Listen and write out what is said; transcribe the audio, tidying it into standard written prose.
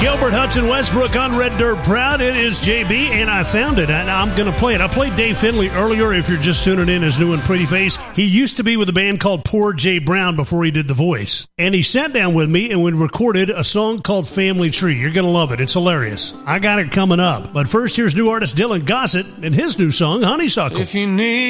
Gilbert Hudson Westbrook on Red Dirt Proud. It is JB, and I found it, and I'm going to play it. I played Dave Finley earlier. If you're just tuning in, his new and pretty face. He used to be with a band called Poor J. Brown before he did the voice. And he sat down with me and we recorded a song called Family Tree. You're going to love it. It's hilarious. I got it coming up. But first, here's new artist Dylan Gossett and his new song, Honeysuckle. If you need